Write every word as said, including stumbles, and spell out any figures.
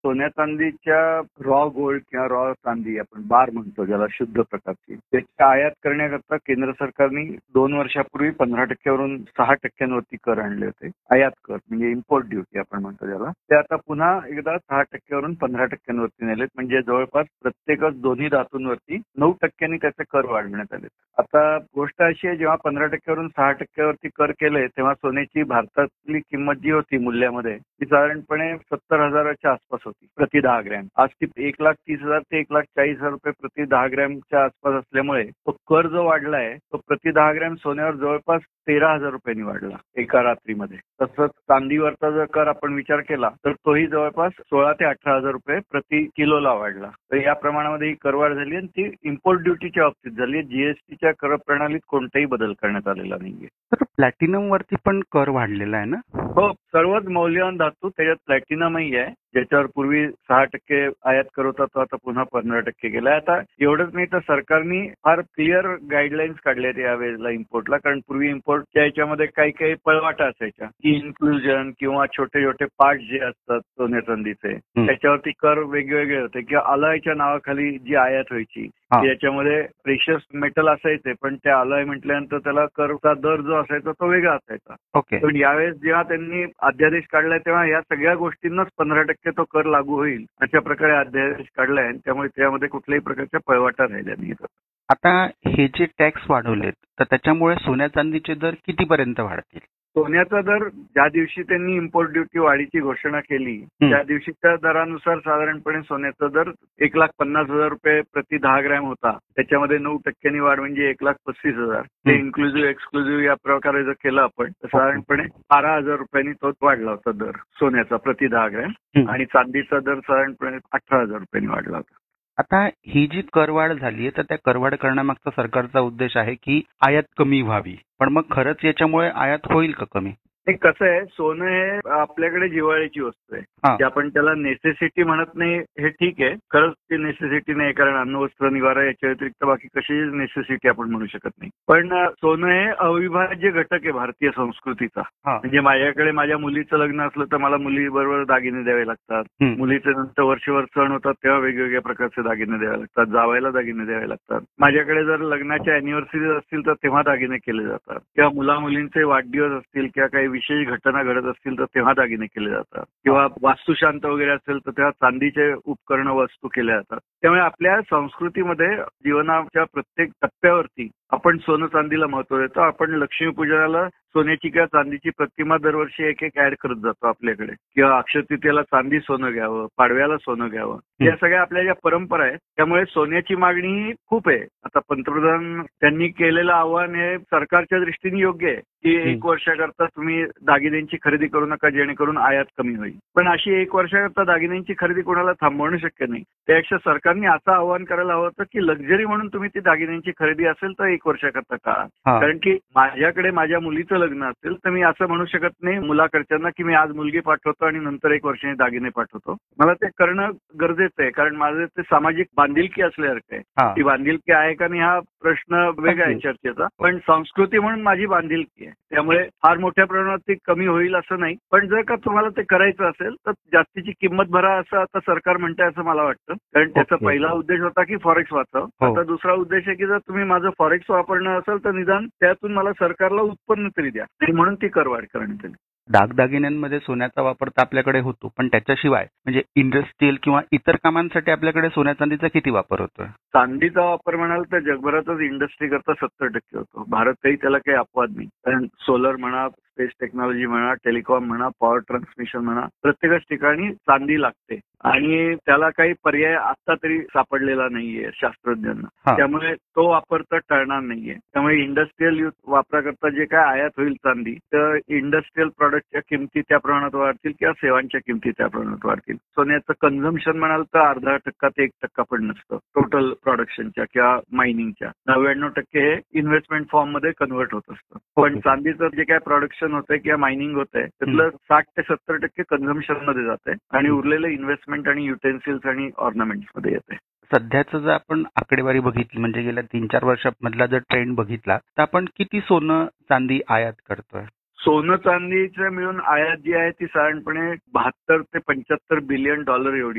सोन्या चांदीच्या raw gold किंवा रॉ चांदी आपण बार म्हणतो ज्याला शुद्ध प्रकारची, त्याची आयात करण्याकरता केंद्र सरकारने दोन वर्षापूर्वी पंधरा टक्क्यावरून सहा टक्क्यांवरती कर आणले होते. आयात कर म्हणजे इम्पोर्ट ड्युटी आपण म्हणतो ज्याला, ते आता पुन्हा एकदा सहा टक्क्यावरून पंधरा टक्क्यांवरती नेलेत. म्हणजे जवळपास प्रत्येकच दोन्ही धातूंवरती नऊ टक्क्यांनी त्याचे कर वाढवण्यात आले. आता गोष्ट अशी आहे, जेव्हा पंधरा टक्क्यावरून सहा टक्क्यावरती कर केले तेव्हा सोन्याची भारतातली किंमत जी होती मूल्यामध्ये ती साधारणपणे सत्तर हजाराच्या आसपास होती प्रति दहा ग्रॅम. आज ती एक लाख तीस हजार ते एक लाख चाळीस हजार रुपये प्रति दहा ग्रॅमच्या आसपास असल्यामुळे तो कर जो वाढलाय तो प्रति दहा ग्रॅम सोन्यावर जवळपास तेरा हजार रुपयांनी वाढला एका रात्रीमध्ये. तसंच चांदीवरचा जर कर आपण विचार केला तर तोही जवळपास सोळा ते अठरा हजार रुपये प्रति किलोला वाढला. तर या प्रमाणामध्ये ही करवाढ झाली आणि ती इम्पोर्ट ड्युटीच्या बाबतीत झाली. जीएसटीच्या कर प्रणालीत कोणताही बदल करण्यात आलेला नाहीये. तर प्लॅटिनम वरती पण कर वाढलेला आहे ना? हो, सर्वच मौल्यवान धातू त्याच्यात प्लॅटिनमही आहे, ज्याच्यावर पूर्वी सहा टक्के आयात कर होता तो आता पुन्हा पंधरा टक्के गेलाय. आता एवढंच नाही तर सरकारने फार क्लिअर गाईडलाईन्स काढल्या यावेळेला इम्पोर्टला, कारण पूर्वी इम्पोर्टच्या याच्यामध्ये काही काही पळवाटा असायच्या की इन्क्लुजन किंवा छोटे छोटे पार्ट जे असतात सोन्या चांदीचे त्याच्यावरती कर वेगवेगळे होते किंवा अलॉयच्या नावाखाली जी आयात व्हायची याच्यामध्ये प्रेशियस मेटल असायचे पण त्या अलॉय म्हटल्यानंतर त्याला करचा दर जो असायचा तो वेगळा असायचा. ओके. पण यावेळेस जेव्हा त्यांनी अध्यादेश काढलाय तेव्हा या सगळ्या गोष्टींनाच पंधरा टक्के तो कर लागू होईल अशा प्रकारे अध्यादेश काढलाय आणि त्यामुळे त्यामध्ये कुठल्याही प्रकारच्या पळवाटा राहिल्या नाही. आता हे जे टॅक्स वाढवलेत तर त्याच्यामुळे सोन्या चांदीचे दर कितीपर्यंत वाढतील? सोन्याचा दर ज्या दिवशी त्यांनी इम्पोर्ट ड्युटी वाढीची घोषणा केली त्या दिवशीच्या दरानुसार साधारणपणे सोन्याचा दर एक लाख पन्नास हजार रुपये प्रति दहा ग्रॅम होता. त्याच्यामध्ये नऊ टक्क्यांनी वाढ म्हणजे एक लाख पस्तीस हजार. ते इन्क्लुझिव्ह एक्सक्लुझिव्ह या प्रकारे जर केलं आपण तर साधारणपणे बारा हजार रुपयांनी तो वाढला होता दर सोन्याचा प्रति दहा ग्रॅम आणि चांदीचा दर साधारणपणे अठरा हजार रुपयांनी वाढला होता. आता ही जी करवाढ झाली आहे तर त्या करवाढ करण्यामागचा सरकारचा उद्देश आहे की आयात कमी व्हावी, पण मग खरंच याच्यामुळे आयात होईल का कमी? हे कसं आहे, सोनं हे आपल्याकडे जिव्हाळ्याची वस्तू आहे की आपण त्याला नेसेसिटी म्हणत नाही हे ठीक आहे, खरंच ती नेसेसिटी नाही कारण अन्न वस्त्र निवारा याच्या व्यतिरिक्त बाकी कशाची नेसेसिटी आपण म्हणू शकत नाही. पण सोनं हे अविभाज्य घटक आहे भारतीय संस्कृतीचा. म्हणजे माझ्याकडे माझ्या मुलीचं लग्न असलं तर मला मुलीबरोबर दागिने द्यावे लागतात, मुलीचे नंतर वर्षभर सण होतात तेव्हा वेगवेगळ्या प्रकारचे दागिने द्यावे लागतात, जावायला दागिने द्यावे लागतात. माझ्याकडे जर लग्नाच्या अॅनिव्हर्सरी असतील तर तेव्हा दागिने केले जातात किंवा मुला मुलींचे वाढदिवस असतील किंवा काही विशेष घटना घडत असतील तर तेव्हा दागिने केले जातात किंवा वास्तुशांत वगैरे असेल तर तेव्हा चांदीचे उपकरणं वस्तू केल्या जातात. त्यामुळे आपल्या संस्कृतीमध्ये जीवनाच्या प्रत्येक टप्प्यावरती आपण सोनं चांदीला महत्व देतो. आपण लक्ष्मीपूजनाला सोन्याची किंवा चांदीची प्रतिमा दरवर्षी एक एक ऍड करत जातो आपल्याकडे किंवा अक्षय तृतीयेला चांदी सोनं घ्यावं, पाडव्याला सोनं घ्यावं, या सगळ्या आपल्या ज्या परंपरा आहेत त्यामुळे सोन्याची मागणी खूप आहे. आता पंतप्रधान त्यांनी केलेलं आव्हान हे सरकारच्या दृष्टीने योग्य आहे की एक वर्षाकरता तुम्ही दागिन्यांची खरेदी करू नका जेणेकरून आयात कमी होईल. पण अशी एक वर्षाकरता दागिन्यांची खरेदी कोणाला थांबवणं शक्य नाही. त्यापेक्षा सरकारने असं आव्हान करायला हवं होतं की लक्झरी म्हणून तुम्ही ती दागिन्यांची खरेदी असेल तर एक वर्षाकरता टाळा. कारण की माझ्याकडे माझ्या मुलीचं लग्न असेल तर मी असं म्हणू शकत नाही मुलाकडच्यांना की मी आज मुलगी पाठवतो आणि नंतर एक वर्षाने दागिने पाठवतो. मला ते करणं गरजेचं आहे कारण माझं ते सामाजिक बांधिलकी असल्यासारखं आहे. ती बांधिलकी आहे का नाही हा प्रश्न वेगळा आहे चर्चेचा, पण संस्कृती म्हणून माझी बांधिलकी आहे. त्यामुळे फार मोठ्या प्रमाणात ती कमी होईल असं नाही, पण जर का तुम्हाला ते करायचं असेल तर जास्तीची किंमत भरा असं आता सरकार म्हणतंय असं मला वाटतं. कारण त्याचा पहिला उद्देश होता की फॉरेक्स वाचव, आता दुसरा उद्देश आहे की जर तुम्ही माझं फॉरेक्स वापरणं असेल तर निदान त्यातून मला सरकारला उत्पन्न तरी द्या आणि म्हणून ती करवाढ करण्यात आली. दागदागिन्यांमध्ये सोन्याचा वापर तर आपल्याकडे होतो, पण त्याच्याशिवाय म्हणजे इंडस्ट्रीयल किंवा इतर कामांसाठी आपल्याकडे सोन्या चांदीचा किती वापर होतोय? चांदीचा वापर म्हणाल तर जगभरातच इंडस्ट्री करता सत्तर टक्के होतो. भारतही त्याला काही अपवाद नाही, कारण सोलर म्हणा, स्पेस टेक्नॉलॉजी म्हणा, टेलिकॉम म्हणा, पॉवर ट्रान्समिशन म्हणा, प्रत्येकच ठिकाणी चांदी लागते आणि त्याला काही पर्याय आता तरी सापडलेला नाहीये शास्त्रज्ञांना. त्यामुळे तो वापर तर टळणार नाहीये. त्यामुळे इंडस्ट्रीयल युथ वापराकरता जे काय आयात होईल चांदी तर इंडस्ट्रीयल प्रॉडक्टच्या किमती त्या प्रमाणात वाढतील किंवा सेवांच्या किमती त्या प्रमाणात वाढतील. सोन्याचं कन्झम्पशन म्हणाल तर अर्धा टक्का ते एक टक्का पण नसतं टोटल प्रोडक्शनच्या किंवा मायनिंगच्या. नव्याण्णव टक्के हे इन्व्हेस्टमेंट फॉर्म मध्ये कन्व्हर्ट होत असतं. पण चांदीचं जे काय प्रोडक्शन होतंय किंवा मायनिंग होतंय त्यातलं साठ ते सत्तर टक्के कन्झम्पशन मध्ये जाते आणि उरलेलं इन्व्हेस्टमेंट आणि युटेन्सिल्स आणि ऑर्नामेंट्स मध्ये येते. सध्याचं जर आपण आकडेवारी बघितली म्हणजे गेल्या तीन चार वर्षांमधला जर ट्रेंड बघितला तर आपण किती सोनं चांदी आयात करतोय? सोनं चांदीचं मिळून आयात जी आहे ती साधारणपणे बहात्तर ते पंच्याहत्तर बिलियन डॉलर एवढी